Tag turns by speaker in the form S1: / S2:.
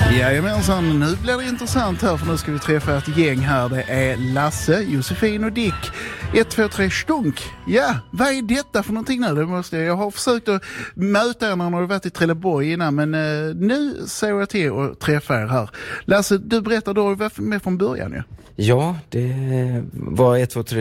S1: Jajamensan, nu blir det intressant här för nu ska vi träffa ett gäng här. Det är Lasse, Josefin och Dick. 1, 2, 3, stunk. Ja, vad är detta för någonting nu? Jag har försökt att möta er när ni har varit i Trelleborg innan, men nu såg jag till att träffa er här. Lasse, du berättade då, du var med från början ju.
S2: Ja, det var 1, 2, 3